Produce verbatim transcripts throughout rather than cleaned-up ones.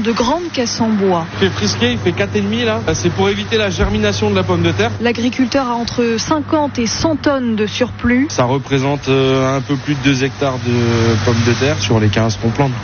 de grandes caisses en bois. Il fait frisqué, il fait quatre virgule cinq là. C'est pour éviter la germination de la pomme de terre. L'agriculteur a entre cinquante et cent tonnes de surplus. Ça représente un peu plus de deux hectares de pommes de terre sur les quinze qu'on plante.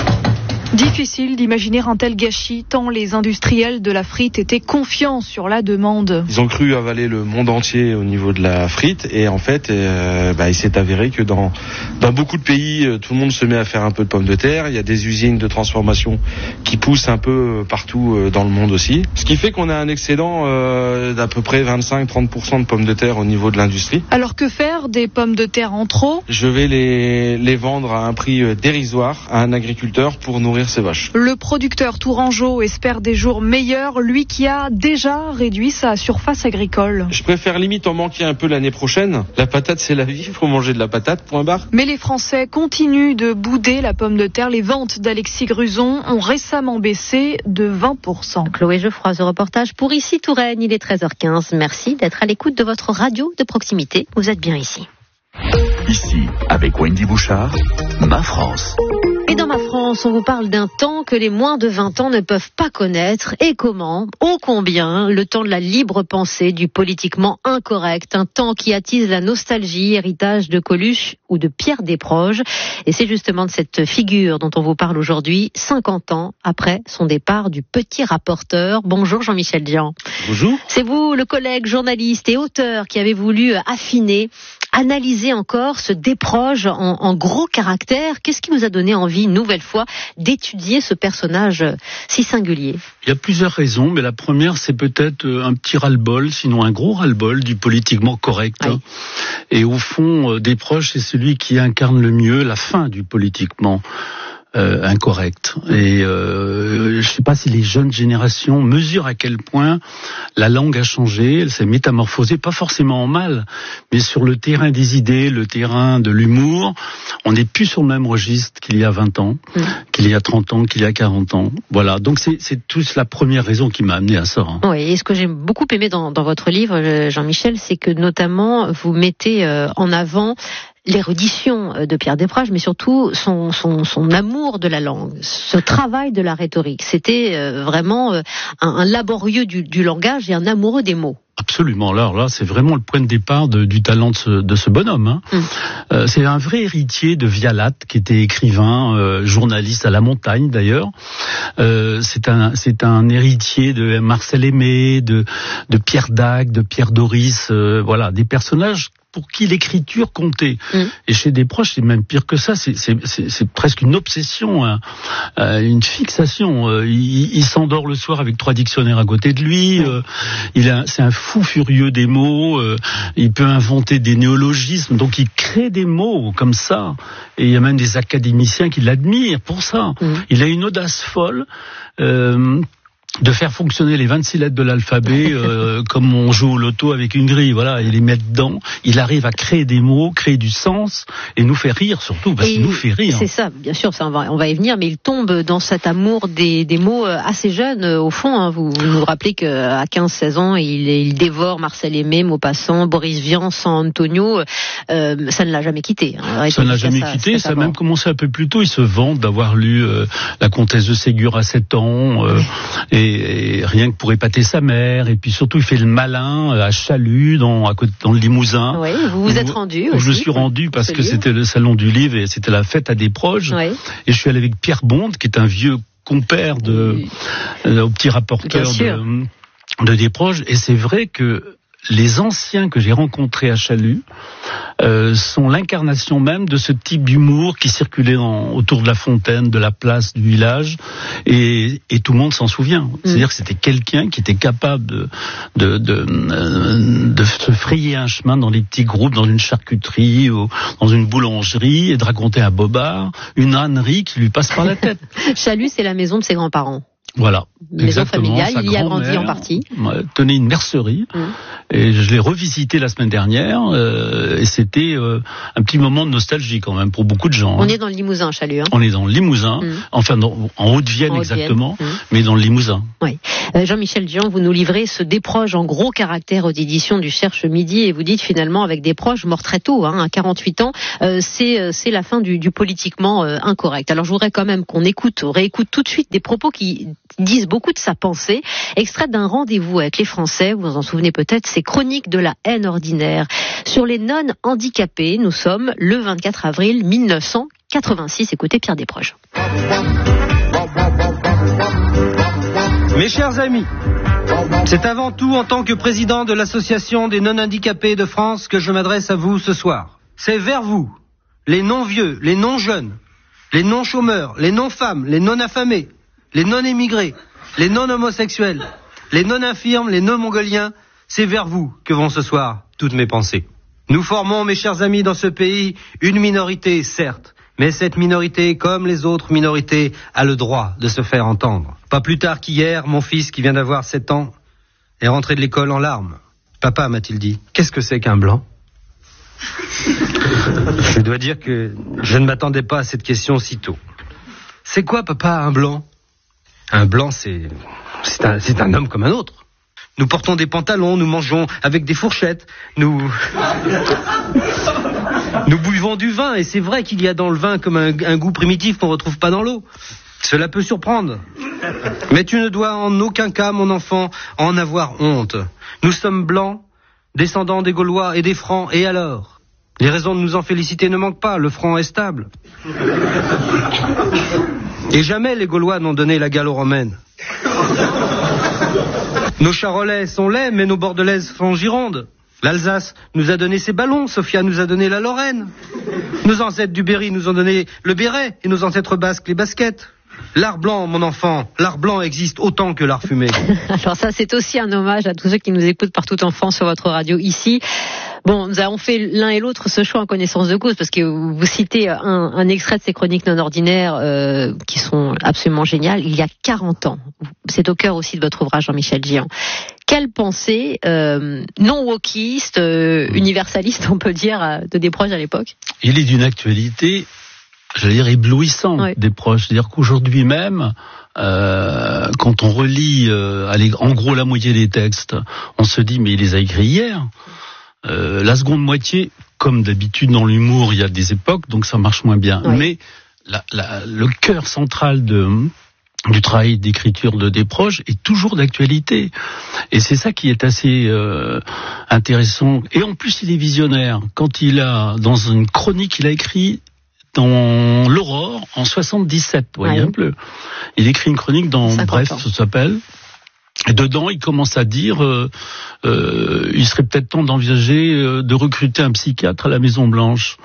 Difficile d'imaginer un tel gâchis tant les industriels de la frite étaient confiants sur la demande. Ils ont cru avaler le monde entier au niveau de la frite et en fait euh, bah, il s'est avéré que dans, dans beaucoup de pays tout le monde se met à faire un peu de pommes de terre. Il y a des usines de transformation qui poussent un peu partout dans le monde aussi. Ce qui fait qu'on a un excédent euh, d'à peu près vingt-cinq à trente pour cent de pommes de terre au niveau de l'industrie. Alors que faire des pommes de terre en trop ? Je vais les, les vendre à un prix dérisoire à un agriculteur pour nourrir ses vaches. Le producteur tourangeau espère des jours meilleurs, lui qui a déjà réduit sa surface agricole. Je préfère limite en manquer un peu l'année prochaine. La patate c'est la vie, il faut manger de la patate, point barre. Mais les Français continuent de bouder la pomme de terre. Les ventes d'Alexis Gruson ont récemment baissé de vingt pour cent. Chloé Geoffroy, ce reportage pour Ici Touraine, il est treize heures quinze. Merci d'être à l'écoute de votre radio de proximité. Vous êtes bien ici. Ici, avec Wendy Bouchard, Ma France. Et dans Ma France, on vous parle d'un temps que les moins de vingt ans ne peuvent pas connaître. Et comment ? Ô combien ? Le temps de la libre pensée, du politiquement incorrect. Un temps qui attise la nostalgie, héritage de Coluche ou de Pierre Desproges. Et c'est justement de cette figure dont on vous parle aujourd'hui, cinquante ans après son départ du Petit Rapporteur. Bonjour Jean-Michel Dian. Bonjour. C'est vous, le collègue journaliste et auteur, qui avez voulu affiner, analyser encore ce Desproges en, en gros caractère. Qu'est-ce qui vous a donné envie, une nouvelle fois, d'étudier ce personnage si singulier ? Il y a plusieurs raisons, mais la première, c'est peut-être un petit ras-le-bol, sinon un gros ras-le-bol du politiquement correct. Oui. Hein. Et au fond, Desproges, c'est celui qui incarne le mieux la fin du politiquement Euh, incorrect. Et euh, je ne sais pas si les jeunes générations mesurent à quel point la langue a changé, elle s'est métamorphosée, pas forcément en mal, mais sur le terrain des idées, le terrain de l'humour, on n'est plus sur le même registre qu'il y a vingt ans, mmh. qu'il y a trente ans, qu'il y a quarante ans. Voilà, donc c'est, c'est toute la première raison qui m'a amené à ça. Hein. Oui, et ce que j'ai beaucoup aimé dans, dans votre livre, Jean-Michel, c'est que notamment vous mettez euh, en avant l'érudition de Pierre Desproges, mais surtout son, son, son amour de la langue, ce travail de la rhétorique. C'était euh, vraiment euh, un, un laborieux du, du langage et un amoureux des mots. Absolument, là, là, c'est vraiment le point de départ de, du talent de ce, de ce bonhomme. Hein. Mm. Euh, c'est un vrai héritier de Vialat, qui était écrivain, euh, journaliste à La Montagne d'ailleurs. Euh, c'est un, c'est un héritier de Marcel Aimé, de, de Pierre Dac, de Pierre Doris. Euh, voilà, des personnages pour qui l'écriture comptait. Mmh. Et chez Desproges, c'est même pire que ça, c'est, c'est, c'est, c'est presque une obsession, hein, euh, une fixation. Euh, il, il s'endort le soir avec trois dictionnaires à côté de lui, euh, il a, c'est un fou furieux des mots, euh, il peut inventer des néologismes, donc il crée des mots comme ça, et il y a même des académiciens qui l'admirent pour ça. Mmh. Il a une audace folle, euh, de faire fonctionner les vingt-six lettres de l'alphabet euh, comme on joue au loto avec une grille, voilà, il les met dedans, il arrive à créer des mots, créer du sens et nous faire rire surtout, parce qu'il nous fait rire. C'est ça, bien sûr, ça on va, on va y venir, mais il tombe dans cet amour des, des mots assez jeune au fond, hein. Vous, vous nous rappelez qu'à quinze seize ans, il, il dévore Marcel Aimé, Maupassant, Boris Vian, San Antonio, euh, ça ne l'a jamais quitté. Hein. Ça ne l'a jamais ça, quitté, ça a même commencé un peu plus tôt, il se vante d'avoir lu euh, La Comtesse de Ségur à sept ans, euh, et Et, et rien que pour épater sa mère, et puis surtout il fait le malin à Chalut, dans, à côté, dans le Limousin. Oui, vous vous êtes rendu aussi. Je me suis rendu parce que c'était le salon du livre et c'était la fête à Desproges. Oui. Et je suis allé avec Pierre Bonde, qui est un vieux compère de, oui. euh, au Petit Rapporteur de, de Desproges. Et c'est vrai que les anciens que j'ai rencontrés à Chalut euh, sont l'incarnation même de ce type d'humour qui circulait dans, autour de la fontaine, de la place, du village, et, et tout le monde s'en souvient. Mmh. C'est-à-dire que c'était quelqu'un qui était capable de, de, de, de, de se frayer un chemin dans les petits groupes, dans une charcuterie, ou dans une boulangerie, et de raconter un bobard, une ânerie qui lui passe par la tête. Chalut, c'est la maison de ses grands-parents. Voilà. Maison Exactement, familiale, sa il y a grandi grand-mère en partie. Tenait une mercerie mmh. et je l'ai revisité la semaine dernière euh, et c'était euh, un petit moment de nostalgie quand même pour beaucoup de gens. On hein. est dans le Limousin, Chalut. Hein. On est dans le Limousin, mmh. enfin dans, en Haute-Vienne en exactement, Haute-Vienne. Mmh. mais dans le Limousin. Oui. Euh, Jean-Michel Dion, vous nous livrez ce Des proches en gros caractère aux éditions du Cherche Midi et vous dites finalement avec Des proches mort très tôt, hein, à quarante-huit ans, euh, c'est c'est la fin du, du politiquement euh, incorrect. Alors je voudrais quand même qu'on écoute, on réécoute tout de suite des propos qui disent beaucoup de sa pensée, extrait d'un rendez-vous avec les Français, vous vous en souvenez peut-être, c'est Chroniques de la haine ordinaire. Sur les non-handicapés, nous sommes le vingt-quatre avril mille neuf cent quatre-vingt-six. Écoutez Pierre Desproges. Mes chers amis, c'est avant tout en tant que président de l'association des non-handicapés de France que je m'adresse à vous ce soir. C'est vers vous, les non-vieux, les non-jeunes, les non-chômeurs, les non-femmes, les non-affamés, les non-émigrés, les non-homosexuels, les non-infirmes, les non-mongoliens, c'est vers vous que vont ce soir toutes mes pensées. Nous formons, mes chers amis, dans ce pays, une minorité, certes, mais cette minorité, comme les autres minorités, a le droit de se faire entendre. Pas plus tard qu'hier, mon fils, qui vient d'avoir sept ans, est rentré de l'école en larmes. Papa, m'a-t-il dit, qu'est-ce que c'est qu'un blanc ? Je dois dire que je ne m'attendais pas à cette question si tôt. C'est quoi, papa, un blanc ? Un blanc, c'est, c'est, un, c'est un homme comme un autre. Nous portons des pantalons, nous mangeons avec des fourchettes, nous... nous buvons du vin, et c'est vrai qu'il y a dans le vin comme un, un goût primitif qu'on ne retrouve pas dans l'eau. Cela peut surprendre. Mais tu ne dois en aucun cas, mon enfant, en avoir honte. Nous sommes blancs, descendants des Gaulois et des Francs, et alors ? Les raisons de nous en féliciter ne manquent pas, le franc est stable. Et jamais les Gaulois n'ont donné la gallo-romaine. Nos Charolais sont laids, mais nos Bordelaises sont Gironde. L'Alsace nous a donné ses ballons, Sofia nous a donné la Lorraine. Nos ancêtres du Berry nous ont donné le béret, et nos ancêtres basques les baskets. L'art blanc, mon enfant, l'art blanc existe autant que l'art fumé. Alors ça, c'est aussi un hommage à tous ceux qui nous écoutent partout en France sur votre radio ici. Bon, nous avons fait l'un et l'autre ce choix en connaissance de cause, parce que vous citez un, un extrait de ces chroniques non ordinaires euh, qui sont absolument géniales, il y a quarante ans. C'est au cœur aussi de votre ouvrage, Jean-Michel Dion. Quelle pensée euh, non wokiste, euh, universaliste, on peut dire, de Desproges à l'époque ? Il est d'une actualité, j'allais dire, éblouissante, oui. Desproges. C'est-à-dire qu'aujourd'hui même, euh, quand on relit euh, allez, en gros la moitié des textes, on se dit, mais il les a écrits hier. Euh, la seconde moitié, comme d'habitude dans l'humour, il y a des époques, donc ça marche moins bien. Oui. Mais la, la, le cœur central de, du travail d'écriture de Desproges est toujours d'actualité. Et c'est ça qui est assez euh, intéressant. Et en plus, il est visionnaire. Quand il a, dans une chronique, il a écrit dans l'Aurore en soixante-dix-sept, vous voyez oui. un peu. Il écrit une chronique dans Bref, ans. Ça s'appelle. Et dedans, il commence à dire, euh, euh, il serait peut-être temps d'envisager euh, de recruter un psychiatre à la Maison Blanche,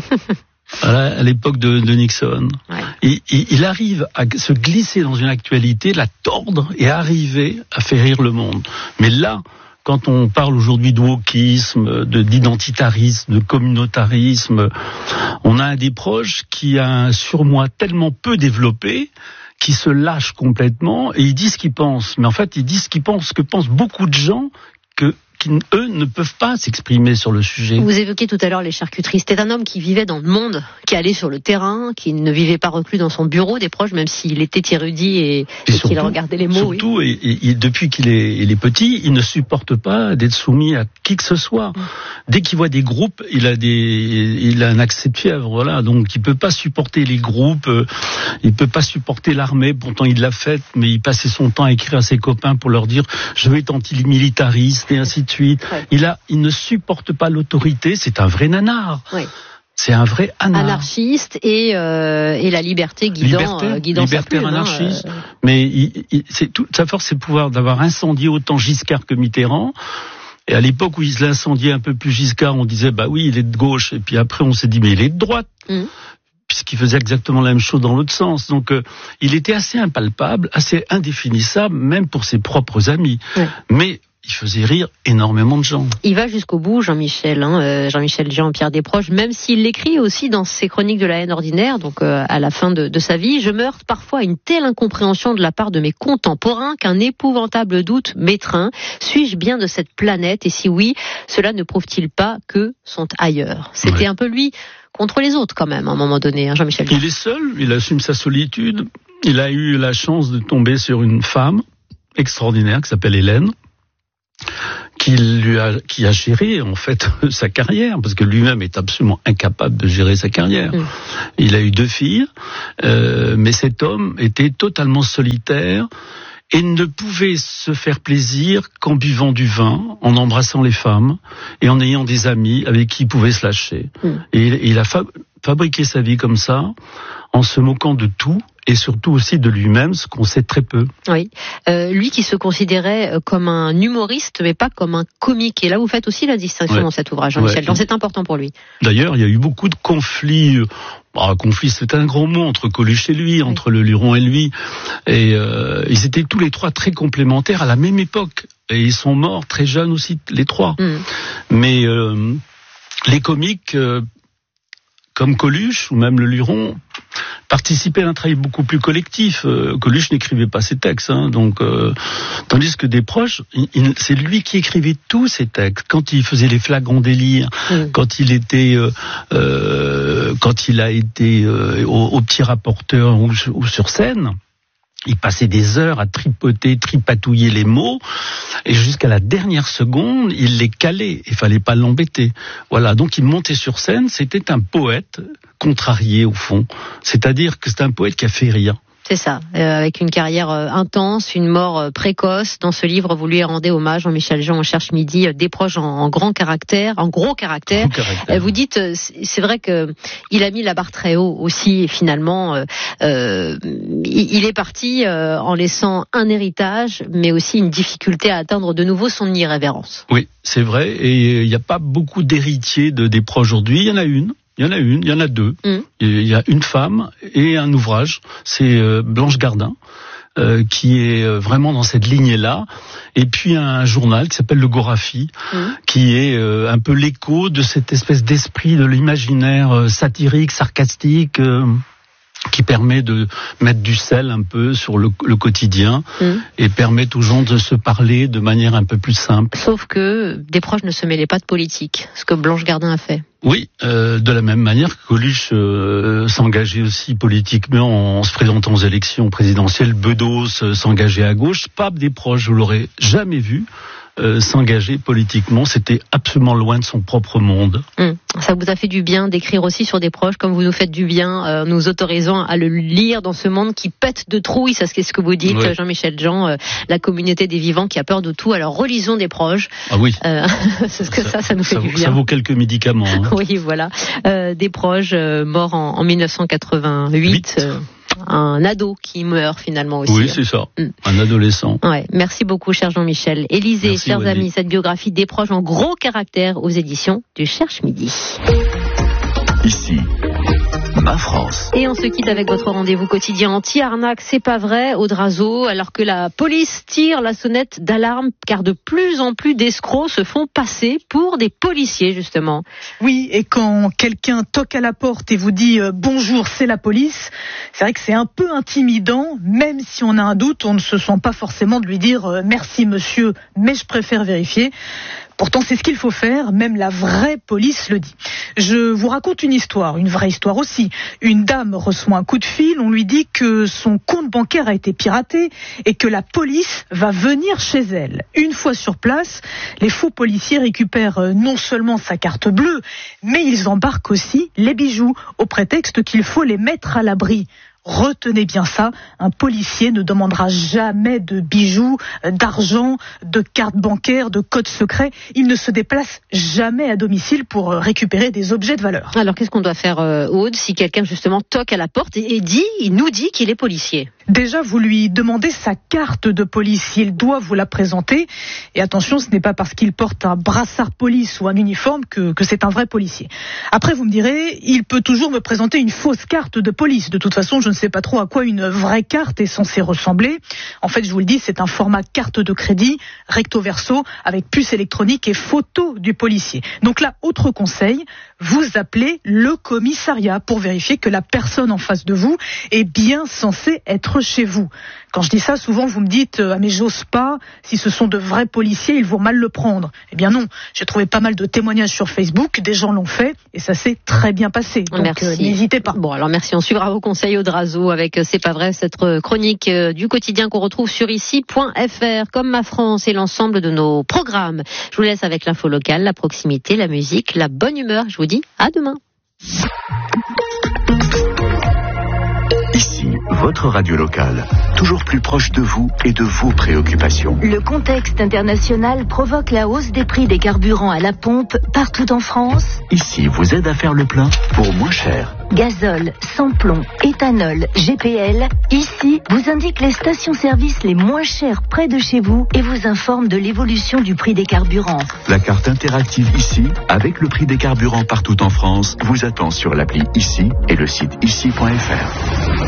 à, la, à l'époque de, de Nixon. Ouais. Et, et, il arrive à se glisser dans une actualité, la tordre et arriver à faire rire le monde. Mais là, quand on parle aujourd'hui de wokisme, de, d'identitarisme, de communautarisme, on a un Desproges qui a un surmoi tellement peu développé, qui se lâche complètement, et il dit ce qu'il pense. Mais en fait, il dit ce qu'il pense, ce que pensent beaucoup de gens, que, qui, eux, ne peuvent pas s'exprimer sur le sujet. Vous évoquiez tout à l'heure les charcuteries. C'était un homme qui vivait dans le monde, qui allait sur le terrain, qui ne vivait pas reclus dans son bureau, Desproges, même s'il était érudit et, et, et surtout, qu'il regardait les mots. Surtout, oui. et, et, depuis qu'il est, il est petit, il ne supporte pas d'être soumis à qui que ce soit. Mmh. Dès qu'il voit des groupes, il a des, il a un accès de fièvre, voilà. Donc, il peut pas supporter les groupes, euh, il peut pas supporter l'armée. Pourtant, il l'a faite, mais il passait son temps à écrire à ses copains pour leur dire je vais être antimilitariste et ainsi de suite. Ouais. Il a, il ne supporte pas l'autorité. C'est un vrai nanar. Ouais. C'est un vrai anar. Anarchiste et, euh, et la liberté guidant, liberté, euh, guidant liberté sa plume, anarchiste. Hein, euh... Mais il, il, c'est toute sa force, c'est pouvoir d'avoir incendié autant Giscard que Mitterrand. Et à l'époque où il se l'incendiait un peu plus Giscard, on disait bah oui, il est de gauche. Et puis après, on s'est dit mais il est de droite. Mmh. Puisqu'il faisait exactement la même chose dans l'autre sens. Donc, euh, il était assez impalpable, assez indéfinissable, même pour ses propres amis. Mmh. Mais il faisait rire énormément de gens. Il va jusqu'au bout, Jean-Michel, hein, euh, Jean-Michel Jean, Pierre Desproges, même s'il l'écrit aussi dans ses chroniques de la haine ordinaire, donc euh, à la fin de, de sa vie. Je me heurte parfois à une telle incompréhension de la part de mes contemporains qu'un épouvantable doute m'étreint. Suis-je bien de cette planète? Et si oui, cela ne prouve-t-il pas que sont ailleurs? C'était ouais. un peu lui contre les autres quand même, à un moment donné, hein, Jean-Michel Jean. Il est seul, il assume sa solitude. Il a eu la chance de tomber sur une femme extraordinaire qui s'appelle Hélène, qui lui a, qui a géré en fait sa carrière, parce que lui-même est absolument incapable de gérer sa carrière. Mmh. Il a eu deux filles, euh, mais cet homme était totalement solitaire et ne pouvait se faire plaisir qu'en buvant du vin, en embrassant les femmes et en ayant des amis avec qui il pouvait se lâcher. Mmh. Et il, il a fa- fabriqué sa vie comme ça, en se moquant de tout. Et surtout aussi de lui-même, ce qu'on sait très peu. Oui, euh, lui qui se considérait comme un humoriste, mais pas comme un comique. Et là, vous faites aussi la distinction ouais. dans cet ouvrage, Jean-Michel. Ouais. Donc c'est important pour lui. D'ailleurs, il y a eu beaucoup de conflits. Bah, conflit, c'est un gros mot, entre Coluche et lui, oui. entre le Luron et lui. Et euh, ils étaient tous les trois très complémentaires à la même époque. Et ils sont morts très jeunes aussi, les trois. Mm. Mais euh, les comiques, euh, comme Coluche ou même le Luron, participer à un travail beaucoup plus collectif. Euh, Coluche n'écrivait pas ses textes, hein, donc euh, tandis que Desproges, il, il, c'est lui qui écrivait tous ses textes. Quand il faisait les flagrants délires, mmh. quand il était, euh, euh, quand il a été euh, au, au petit rapporteur ou, ou sur scène. Il passait des heures à tripoter, tripatouiller les mots, et jusqu'à la dernière seconde, il les calait. Il fallait pas l'embêter. Voilà. Donc, il montait sur scène. C'était un poète contrarié, au fond. C'est-à-dire que c'est un poète qui a fait rire. C'est ça, euh, avec une carrière euh, intense, une mort euh, précoce. Dans ce livre, vous lui rendez hommage, Jean-Michel Jean, on cherche midi, euh, Desproges en, en grand caractère, en gros caractère. Gros caractère. Euh, vous dites, euh, c'est vrai que il a mis la barre très haut aussi, et finalement, euh, euh, il est parti euh, en laissant un héritage, mais aussi une difficulté à atteindre de nouveau son irrévérence. Oui, c'est vrai, et il n'y a pas beaucoup d'héritiers de Desproges aujourd'hui, il y en a une. Il y en a une, il y en a deux. Mmh. Il y a une femme et un ouvrage, c'est Blanche Gardin, euh, qui est vraiment dans cette lignée-là. Et puis un journal qui s'appelle Le Gorafi, mmh. qui est euh, un peu l'écho de cette espèce d'esprit de l'imaginaire euh, satirique, sarcastique, euh, qui permet de mettre du sel un peu sur le, le quotidien mmh. et permettre aux gens de se parler de manière un peu plus simple. Sauf que Desproges ne se mêlait pas de politique, ce que Blanche Gardin a fait. Oui, euh, de la même manière que Coluche euh, s'engageait aussi politiquement en se présentant aux élections présidentielles, Bedos euh, s'engageait à gauche, pas Desproges, je l'aurez jamais vu euh, s'engager politiquement, c'était absolument loin de son propre monde. Mmh. Ça vous a fait du bien d'écrire aussi sur Desproges, comme vous nous faites du bien, euh, nous autorisant à le lire dans ce monde qui pète de trouille, ça c'est ce que vous dites, oui. Jean-Michel Jean, euh, la communauté des vivants qui a peur de tout, alors relisons Desproges. Ah oui. Euh, c'est ce que ça, ça, ça nous fait ça, du bien. Ça vaut quelques médicaments. Hein. Oui, voilà. Euh, Desproges, euh, mort en, en dix-neuf cent quatre-vingt-huit. Euh, un ado qui meurt finalement aussi. Oui, c'est ça. Mm. Un adolescent. Ouais. Merci beaucoup, cher Jean-Michel. Élisée, Merci, chers Wendy. Amis, cette biographie Desproges en gros caractère aux éditions du Cherche Midi. Ici, Ma France. Et on se quitte avec votre rendez-vous quotidien anti-arnaque, c'est pas vrai, au Drazo, alors que la police tire la sonnette d'alarme, car de plus en plus d'escrocs se font passer pour des policiers, justement. Oui, et quand quelqu'un toque à la porte et vous dit euh, « bonjour, c'est la police », c'est vrai que c'est un peu intimidant, même si on a un doute, on ne se sent pas forcément de lui dire euh, « merci monsieur, mais je préfère vérifier ». Pourtant, c'est ce qu'il faut faire, même la vraie police le dit. Je vous raconte une histoire, une vraie histoire aussi. Une dame reçoit un coup de fil, on lui dit que son compte bancaire a été piraté et que la police va venir chez elle. Une fois sur place, les faux policiers récupèrent non seulement sa carte bleue, mais ils embarquent aussi les bijoux, au prétexte qu'il faut les mettre à l'abri. Retenez bien ça, un policier ne demandera jamais de bijoux, d'argent, de cartes bancaires, de codes secrets. Il ne se déplace jamais à domicile pour récupérer des objets de valeur. Alors qu'est-ce qu'on doit faire, euh, Aude, si quelqu'un justement toque à la porte et, et dit, il nous dit qu'il est policier ? Déjà, vous lui demandez sa carte de police. Il doit vous la présenter. Et attention, ce n'est pas parce qu'il porte un brassard police ou un uniforme que, que c'est un vrai policier. Après, vous me direz, il peut toujours me présenter une fausse carte de police. De toute façon, je ne sais pas trop à quoi une vraie carte est censée ressembler. En fait, je vous le dis, c'est un format carte de crédit, recto verso, avec puce électronique et photo du policier. Donc là, autre conseil, vous appelez le commissariat pour vérifier que la personne en face de vous est bien censée être chez vous. Quand je dis ça, souvent vous me dites ah mais j'ose pas, si ce sont de vrais policiers, ils vont mal le prendre. Eh bien non, j'ai trouvé pas mal de témoignages sur Facebook, des gens l'ont fait et ça s'est très bien passé. Donc euh, n'hésitez pas. Bon alors merci, on suivra vos conseils au Drazo avec C'est pas vrai, cette chronique du quotidien qu'on retrouve sur ici point f r, comme Ma France et l'ensemble de nos programmes. Je vous laisse avec l'info locale, la proximité, la musique, la bonne humeur. Je vous dis à demain. Ici, votre radio locale, toujours plus proche de vous et de vos préoccupations. Le contexte international provoque la hausse des prix des carburants à la pompe partout en France. Ici vous aide à faire le plein pour moins cher. Gazole, sans-plomb, éthanol, G P L. Ici vous indique les stations-service les moins chères près de chez vous et vous informe de l'évolution du prix des carburants. La carte interactive Ici, avec le prix des carburants partout en France, vous attend sur l'appli Ici et le site ici point f r.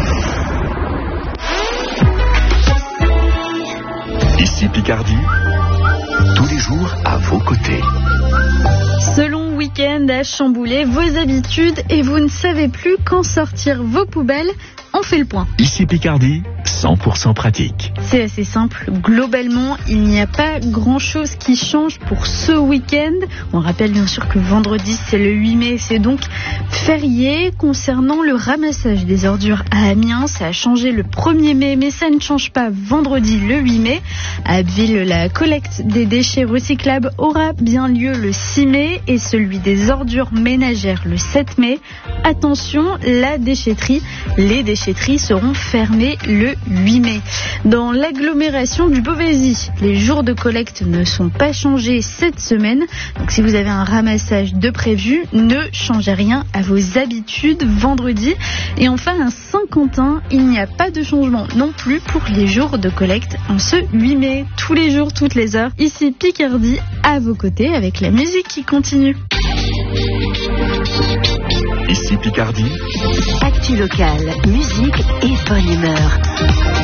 Ici Picardie, tous les jours à vos côtés. Selon week-end à chambouler vos habitudes et vous ne savez plus quand sortir vos poubelles, on fait le point. Ici Picardie, cent pour cent pratique. C'est assez simple. Globalement, il n'y a pas grand-chose qui change pour ce week-end. On rappelle bien sûr que vendredi, c'est le huit mai, c'est donc férié. Concernant le ramassage des ordures à Amiens, ça a changé le premier mai, mais ça ne change pas vendredi le huit mai. À Abbeville, la collecte des déchets recyclables aura bien lieu le six mai et celui des ordures ménagères le sept mai. Attention, la déchetterie, les déchetteries seront fermées le huit mai. Dans l'agglomération du Beauvaisis, les jours de collecte ne sont pas changés cette semaine. Donc si vous avez un ramassage de prévu, ne changez rien à vos habitudes vendredi. Et enfin à Saint-Quentin, il n'y a pas de changement non plus pour les jours de collecte en ce huit mai. Tous les jours, toutes les heures, ici Picardie, à vos côtés avec la musique qui continue. Ici Picardie. Actu locale, musique et bonne humeur.